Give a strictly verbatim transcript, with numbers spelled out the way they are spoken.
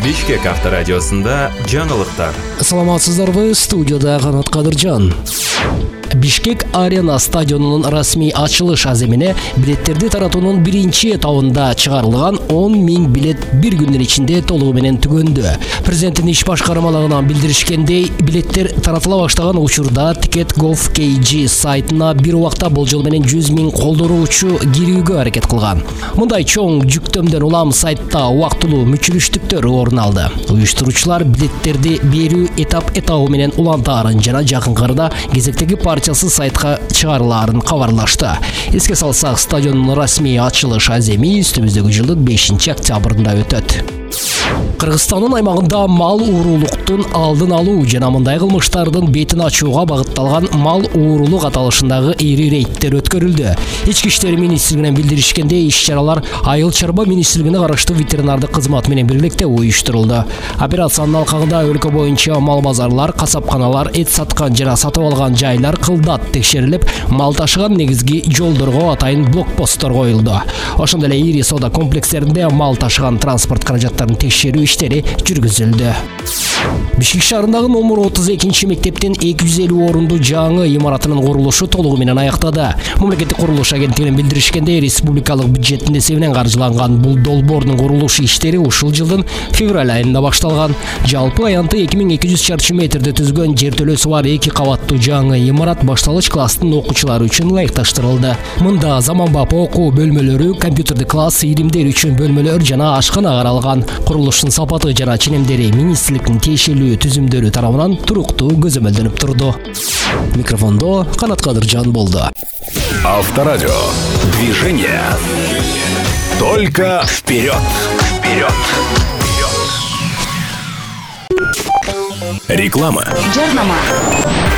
Бишкек авторадиосында жаңылыктар. Саламатсыздарбы, студияда Канат Кадыржан. Бишкек Арена стадионунун расмий ачылыш аземине билеттерди таратуунун биринчи этабында чыгарылган он миң билет бир күндүн ичинде толугу менен түгөндү. Президенттин иш башкармалыгынан билдиришкендей, билеттер таратыла баштаган учурда Ticket точка gov точка kg сайтына бир убакта болжол менен жүз миң колдоруучу кирүүгө аракет кылган. Мындай чоң жүктөмдөн улам сайтта убактылуу мүчүлүштүктөр орун алды. Уюштуруучулар билеттерди берүү этап этабы менен улантаарын жана жакынкы арада кезектеги партиясы сайтка чыгарылаарын кабарлашты. Эске салсак, стадиондун расмий ачылыш аземи үстүбүздөгү жылдын бешинчи октябрында өтөт. Кыргызстандын аймагында мал уурулуктун алдын алуу жана мындай кылмыштардын бетин ачууга багытталган мал уурулук аталышындагы ири рейдтер өткөрүлдү. Ички иштер министрлигинен билдиришкенде, иш-чаралар Айыл чарба министрлигине караштуу ветеринардык кызмат менен бирликте уюштурулду. Операциянын алкагында өлкө боюнча мал базарлар, касапканалар, эт саткан жана сатып алган жайлар кылдат текшерилип, мал ташыган негизги жолдорго атайын блокпосттор коюлду. Ошондой эле ири соода комплекстеринде мал ташыган транспорт каражаттарын текшерүү иштери жүргүзүлдү. Бишкек шаарындагы номер отуз экинчи мектептин эки жүз элүү орунду жаңы имаратынын курулушу толугу менен аяктады. Мамлекеттик курулуш агенттигинин билдиришкенде, республикалык бюджеттин эсебинен каржыланган бул долбоордун курулуш иштери ушул жылдын февраль айында башталган. Жалпы аянты эки миң эки жүз чарчы метрди түзгөн жертөлөсү бар эки кабаттуу жаңы имарат башталыч класстын окуучулары үчүн ылайыкташтырылды. Мында заманбап окуу бөлмөлөрү, компьютердик класс, иримдер үчүн бөлмөлөр жана ашкана каралган. Курулуштун сапаты жана ченемдери министрликтин тиешелүү түзүмдөрү тарабынан туруктуу көзөмөлдөнүп турду. Микрофондо Канат Кадыржан болду. Авторадио. Движение. Только вперед. Вперед. Реклама. Жарнама.